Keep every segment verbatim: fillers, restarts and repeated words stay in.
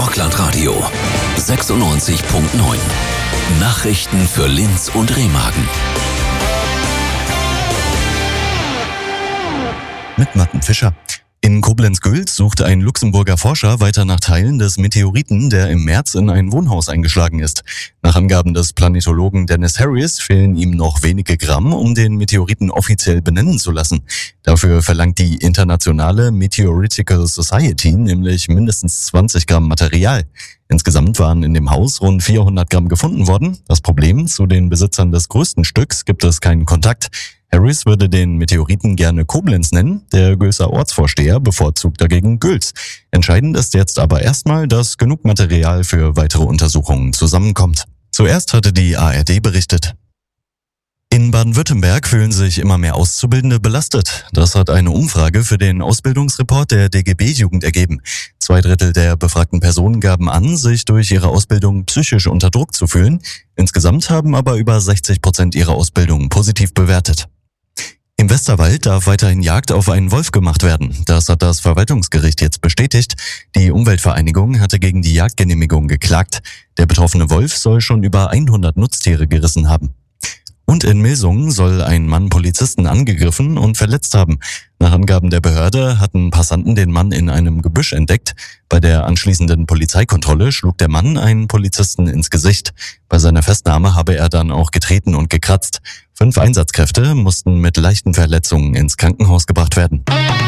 Rockland-Radio sechsundneunzig Komma neun. Nachrichten für Linz und Remagen. Mit Martin Fischer. In Koblenz-Gülz sucht ein Luxemburger Forscher weiter nach Teilen des Meteoriten, der im März in ein Wohnhaus eingeschlagen ist. Nach Angaben des Planetologen Dennis Harris fehlen ihm noch wenige Gramm, um den Meteoriten offiziell benennen zu lassen. Dafür verlangt die internationale Meteoritical Society nämlich mindestens zwanzig Gramm Material. Insgesamt waren in dem Haus rund vierhundert Gramm gefunden worden. Das Problem: zu den Besitzern des größten Stücks gibt es keinen Kontakt. Harris würde den Meteoriten gerne Koblenz nennen, der Gülzer Ortsvorsteher bevorzugt dagegen Gülz. Entscheidend ist jetzt aber erstmal, dass genug Material für weitere Untersuchungen zusammenkommt. Zuerst hatte die A R D berichtet. In Baden-Württemberg fühlen sich immer mehr Auszubildende belastet. Das hat eine Umfrage für den Ausbildungsreport der D G B-Jugend ergeben. Zwei Drittel der befragten Personen gaben an, sich durch ihre Ausbildung psychisch unter Druck zu fühlen. Insgesamt haben aber über sechzig Prozent ihre Ausbildung positiv bewertet. Im Westerwald darf weiterhin Jagd auf einen Wolf gemacht werden. Das hat das Verwaltungsgericht jetzt bestätigt. Die Umweltvereinigung hatte gegen die Jagdgenehmigung geklagt. Der betroffene Wolf soll schon über hundert Nutztiere gerissen haben. Und in Milsungen soll ein Mann Polizisten angegriffen und verletzt haben. Nach Angaben der Behörde hatten Passanten den Mann in einem Gebüsch entdeckt. Bei der anschließenden Polizeikontrolle schlug der Mann einen Polizisten ins Gesicht. Bei seiner Festnahme habe er dann auch getreten und gekratzt. Fünf Einsatzkräfte mussten mit leichten Verletzungen ins Krankenhaus gebracht werden.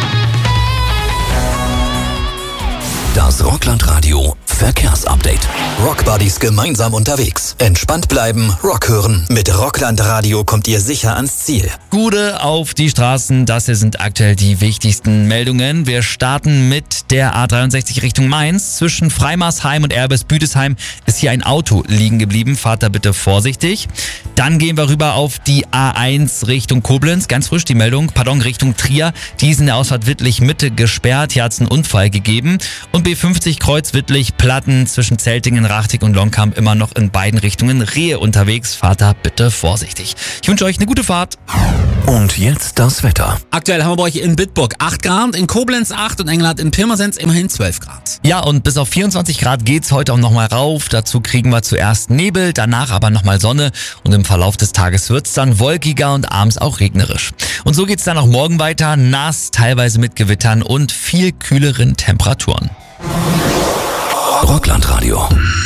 Das Rockland-Radio Verkehrsupdate. Rockbuddies gemeinsam unterwegs. Entspannt bleiben, Rock hören. Mit Rockland-Radio kommt ihr sicher ans Ziel. Gude auf die Straßen, das hier sind aktuell die wichtigsten Meldungen. Wir starten mit der A dreiundsechzig Richtung Mainz. Zwischen Freimarsheim und Erbes-Büdesheim ist hier ein Auto liegen geblieben. Fahrt da bitte vorsichtig. Dann gehen wir rüber auf die A eins Richtung Koblenz. Ganz frisch die Meldung, pardon, Richtung Trier. Die ist in der Ausfahrt Wittlich-Mitte gesperrt. Hier hat es einen Unfall gegeben. Und B fünfzig Kreuz Wittlich-Platten zwischen Zeltingen, Rachtig und Lonkam immer noch in beiden Richtungen Rehe unterwegs. Fahrt da bitte vorsichtig. Ich wünsche euch eine gute Fahrt. Und jetzt das Wetter. Aktuell haben wir bei euch in Bitburg acht Grad, in Koblenz acht und Engelhardt in Pirmasens immerhin zwölf Grad. Ja, und bis auf vierundzwanzig Grad geht's heute auch nochmal rauf. Dazu kriegen wir zuerst Nebel, danach aber nochmal Sonne. Und im Verlauf des Tages wird's dann wolkiger und abends auch regnerisch. Und so geht's dann auch morgen weiter. Nass, teilweise mit Gewittern und viel kühleren Temperaturen. Rockland-Radio.